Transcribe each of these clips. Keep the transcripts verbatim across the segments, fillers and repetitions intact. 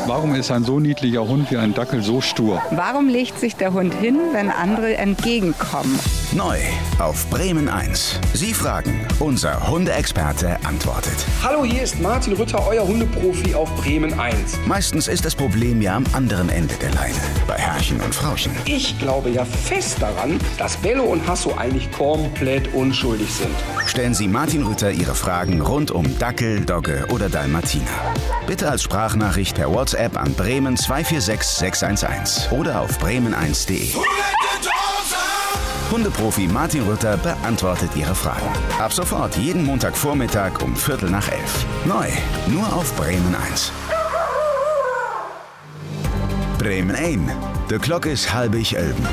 Warum ist ein so niedlicher Hund wie ein Dackel so stur? Warum legt sich der Hund hin, wenn andere entgegenkommen? Neu auf Bremen eins. Sie fragen, unser Hundeexperte antwortet. Hallo, hier ist Martin Rütter, euer Hundeprofi auf Bremen eins. Meistens ist das Problem ja am anderen Ende der Leine, bei Herrchen und Frauchen. Ich glaube ja fest daran, dass Bello und Hasso eigentlich komplett unschuldig sind. Stellen Sie Martin Rütter Ihre Fragen rund um Dackel, Dogge oder Dalmatiner. Bitte als Sprachnachricht per WhatsApp an Bremen zwei vier sechs sechs eins eins oder auf bremen eins punkt de. Hundeprofi Martin Rütter beantwortet Ihre Fragen. Ab sofort jeden Montagvormittag um Viertel nach elf. Neu, nur auf Bremen eins. Bremen eins. De Klok is halbig elben.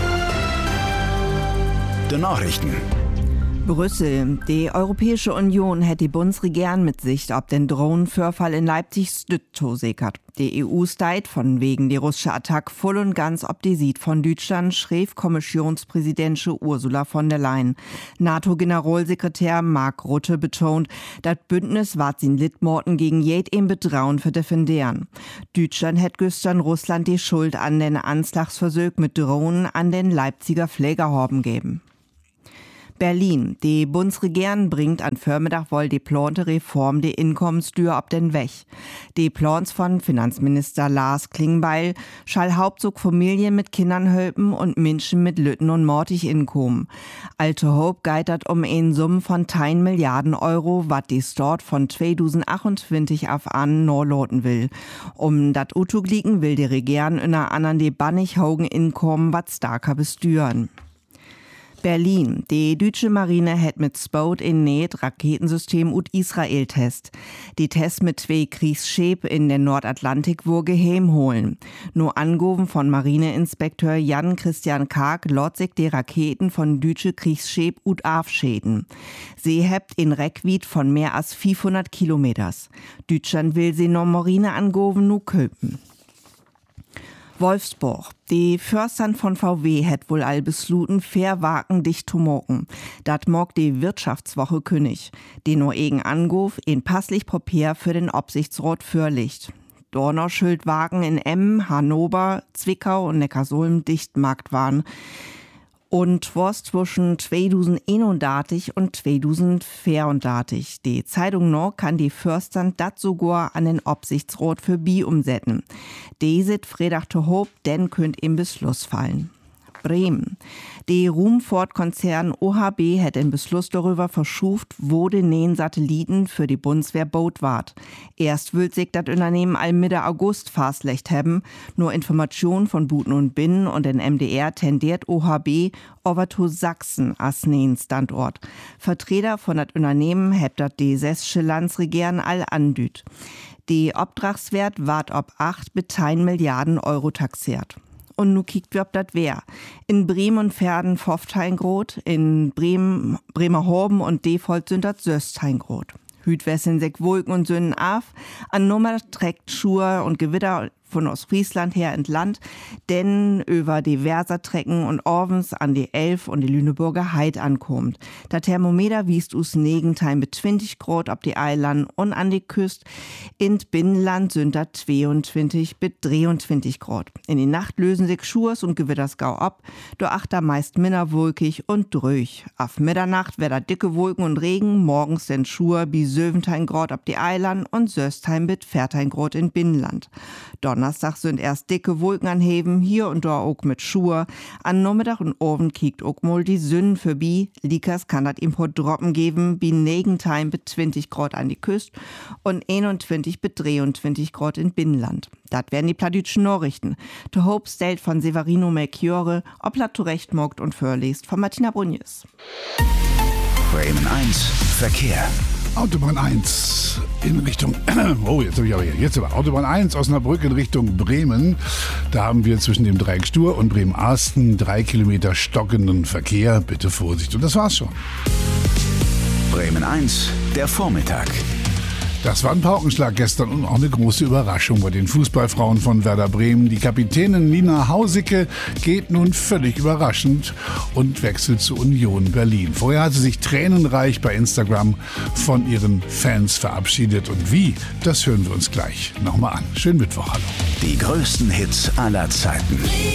De Nachrichten. Brüssel. Die Europäische Union hat die Bundesregierung mit Sicht auf den Drohnenvorfall in Leipzig stützosickert. Die E U steht von wegen die russische Attacke voll und ganz ob die Sieg von Deutschland, schrieb Kommissionspräsidentin Ursula von der Leyen. NATO-Generalsekretär Mark Rutte betont, das Bündnis ward sin Litmorten gegen jedem Betrauen für defendieren. Deutschland hat gestern Russland die Schuld an den Anschlagsversuch mit Drohnen an den Leipziger Pflegerhorben geben. Berlin. Die Bundesregierung bringt an Vormittag wohl die plante Reform der Inkommenssteuer auf den Weg. Die Plans von Finanzminister Lars Klingbeil schall Hauptzug Familien mit Kindern helfen und Menschen mit Lütten und mortig Inkommen. Alte Hope geitert um eine Summe von ein Milliarden Euro, was die Stort von zweitausendachtundzwanzig auf an norloten will. Um dat utugliegen will die Regierung in einer anderen die bannig hogen Inkommen wat starker besteuern. Berlin. Die deutsche Marine hat mit Spot in Näht Raketensystem ut Israel test. Die Tests mit zwei Kriegsschiff in den Nordatlantik wo geheim holen. Nur Angaben von Marineinspekteur Jan Christian Karg lot sich die Raketen von deutsche Kriegsschiff ut aufschäden. Sie hebt in Reckwied von mehr als fünfhundert Kilometers. Deutschland will sie no Marineangaben nu köpen. Wolfsburg. Die Förstern von V W hat wohl all besluten, fair wagen dicht zu morgen. Dat morg die Wirtschaftswoche König. Den nur egen Anguf in passlich Papier für den Obsichtsrat fürlicht. Dornerschildwagen in Emmen, Hannover, Zwickau und Neckarsulm dicht Markt waren. Und was zwischen zweitausendeinunddreißig und zweitausendvierunddreißig. Die Zeitung noch kann die Förstern dat sogar an den Obsichtsrat für Bi umsetzen. Desit Freitag to Hope, denn könnt im Beschluss fallen. Bremen. Die Rumford-Konzern O H B hat den Beschluss darüber verschuft, wo den nähen Satelliten für die Bundeswehr baut ward. Erst will sich das Unternehmen all Mitte August fastlecht haben. Nur Informationen von Buten und Binnen und den M D R tendiert O H B over to Sachsen als nähen Standort. Vertreter von das Unternehmen hat das die sächsische Landesregierung all andüht. Die Obdrachswert ward ob acht bis zehn Milliarden Euro taxiert. Und nu kiekt wir ob dat wär. In Bremen und Verden Pfofftheingrot, in Bremen, Bremerhaven und Defold sind dat Söstheingrot. Hüt wesseln sich Wolken und Sönnen af, an Nummer trägt Schuhe und Gewitter von Ostfriesland her entland, denn über diverser Trecken und Orvens an die Elf und die Lüneburger Heid ankommt. Der Thermometer wiest us Negentheim mit zwanzig Grad ab die Eiland und an die Küste. In Binnenland sind da zweiundzwanzig bis dreiundzwanzig Grad. In die Nacht lösen sich Schurs und Gewittersgau ab, do achter meist minderwolkig und dröch. Auf Mitternacht wär da dicke Wolken und Regen, morgens den Schur bis siebzehn Grad ab die Eiland und Söstheim mit vierzehn Grad in Binnenland. Donnerstag sind erst dicke Wolken anheben, hier und da auch mit Schuhe. An Nachmittag und Abend kiekt auch mal die Sünden vorbei. Likas kann das Import droppen geben, wie Negentheim bis zwanzig Grad an die Küste und einundzwanzig bis dreiundzwanzig Grad in Binnenland. Das wären die plattdütschen Nachrichten. To Hope stellt von Severino Melchiore, ob la zurecht mogt und vorliest von Martina Brunjes. Bremen eins Verkehr. Autobahn eins in Richtung, oh, jetzt habe ich aber hier, jetzt aber Autobahn eins Osnabrück in Richtung Bremen. Da haben wir zwischen dem Dreieck Stur und Bremen-Arsten drei Kilometer stockenden Verkehr. Bitte Vorsicht. Und das war's schon. Bremen eins, der Vormittag. Das war ein Paukenschlag gestern und auch eine große Überraschung bei den Fußballfrauen von Werder Bremen. Die Kapitänin Nina Hausicke geht nun völlig überraschend und wechselt zu Union Berlin. Vorher hat sie sich tränenreich bei Instagram von ihren Fans verabschiedet. Und wie, das hören wir uns gleich nochmal an. Schönen Mittwoch, hallo. Die größten Hits aller Zeiten.